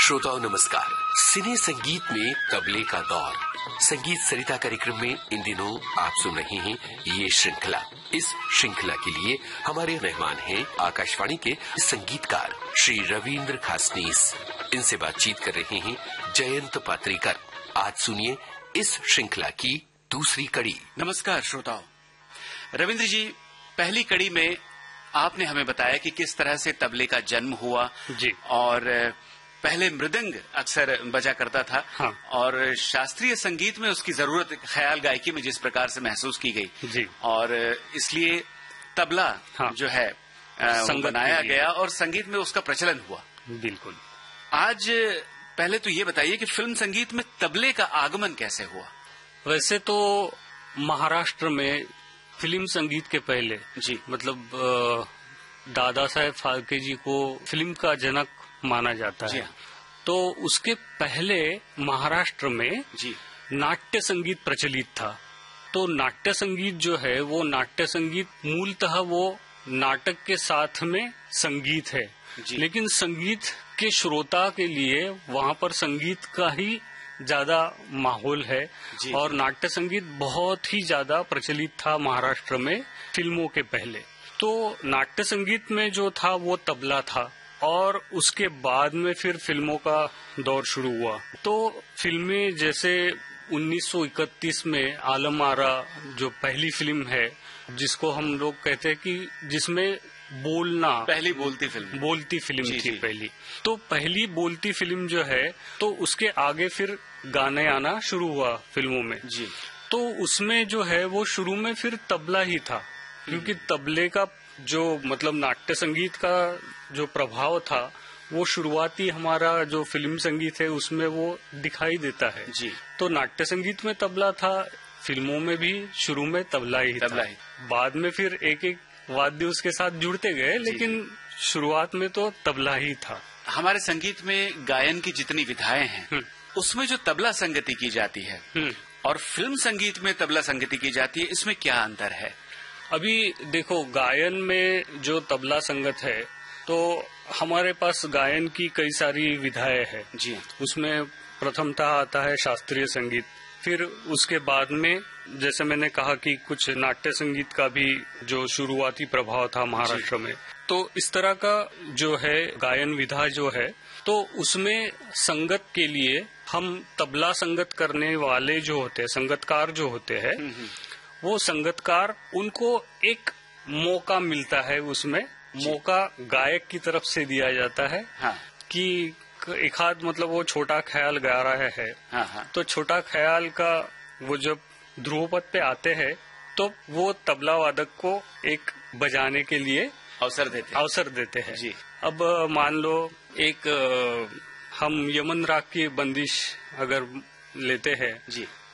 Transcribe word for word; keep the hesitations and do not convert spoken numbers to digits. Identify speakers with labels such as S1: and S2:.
S1: श्रोताओं नमस्कार। सिने संगीत में तबले का दौर, संगीत सरिता कार्यक्रम में इन दिनों आप सुन रहे हैं ये श्रृंखला। इस श्रृंखला के लिए हमारे मेहमान हैं आकाशवाणी के संगीतकार श्री रविंद्र खासनीस। इनसे बातचीत कर रहे हैं जयंत पात्रीकर। आज सुनिए इस श्रृंखला की दूसरी कड़ी।
S2: नमस्कार श्रोताओ। रविंद्र जी, पहली कड़ी में आपने हमें बताया कि किस तरह से तबले का जन्म हुआ
S3: जी।
S2: और पहले मृदंग अक्सर बजा करता था।
S3: हाँ।
S2: और शास्त्रीय संगीत में उसकी जरूरत ख्याल गायकी में जिस प्रकार से महसूस की गई
S3: जी।
S2: और इसलिए तबला
S3: हाँ।
S2: जो है वो बनाया गया और संगीत में उसका प्रचलन हुआ।
S3: बिल्कुल।
S2: आज पहले तो ये बताइए कि फिल्म संगीत में तबले का आगमन कैसे हुआ?
S3: वैसे तो महाराष्ट्र में फिल्म संगीत के पहले
S2: जी
S3: मतलब दादा साहेब फाल्के जी को फिल्म का जनक माना जाता
S2: जी
S3: है। तो उसके पहले महाराष्ट्र में
S2: जी
S3: नाट्य संगीत प्रचलित था। तो नाट्य संगीत जो है वो नाट्य संगीत मूलतः वो नाटक के साथ में संगीत है, लेकिन संगीत के श्रोता के लिए वहाँ पर संगीत का ही ज्यादा माहौल है और नाट्य संगीत बहुत ही ज्यादा प्रचलित था महाराष्ट्र में फिल्मों के पहले। तो नाट्य संगीत में जो था वो तबला था और उसके बाद में फिर फिल्मों का दौर शुरू हुआ। तो फिल्में जैसे उन्नीस सौ इकतीस में आलम आरा जो पहली फिल्म है, जिसको हम लोग कहते हैं कि जिसमें बोलना
S2: पहली बोलती फिल्म
S3: बोलती फिल्म
S2: जी,
S3: थी
S2: जी।
S3: पहली। तो पहली बोलती फिल्म जो है तो उसके आगे फिर गाने आना शुरू हुआ फिल्मों में
S2: जी।
S3: तो उसमें जो है वो शुरू में फिर तबला ही था, क्योंकि तबले का जो मतलब नाट्य संगीत का जो प्रभाव था वो शुरुआती हमारा जो फिल्म संगीत है उसमें वो दिखाई देता है
S2: जी।
S3: तो नाट्य संगीत में तबला था, फिल्मों में भी शुरू में तबला ही
S2: तबला
S3: था।
S2: ही।
S3: बाद में फिर एक एक वाद्य उसके साथ जुड़ते गए, लेकिन शुरुआत में तो तबला ही था।
S2: हमारे संगीत में गायन की जितनी विधाएं हैं उसमें जो तबला संगति की जाती है और फिल्म संगीत में तबला संगति की जाती है, इसमें क्या अंतर है?
S3: अभी देखो, गायन में जो तबला संगत है तो हमारे पास गायन की कई सारी विधाएं हैं
S2: जी।
S3: उसमें प्रथमतः आता है शास्त्रीय संगीत, फिर उसके बाद में जैसे मैंने कहा कि कुछ नाट्य संगीत का भी जो शुरुआती प्रभाव था महाराष्ट्र में। तो इस तरह का जो है गायन विधा जो है तो उसमें संगत के लिए हम तबला संगत करने वाले जो होते हैं, संगतकार जो होते हैं, वो संगतकार उनको एक मौका मिलता है, उसमें मौका गायक की तरफ से दिया जाता है।
S2: हाँ।
S3: कि एक आध मतलब वो छोटा ख्याल गा रहा है
S2: हाँ हाँ।
S3: तो छोटा ख्याल का वो जब ध्रुवपद पे आते हैं तो वो तबला वादक को एक बजाने के लिए
S2: अवसर देते हैं।
S3: अवसर देते हैं
S2: जी।
S3: अब मान लो एक हम यमन राग की बंदिश अगर लेते हैं
S2: जी।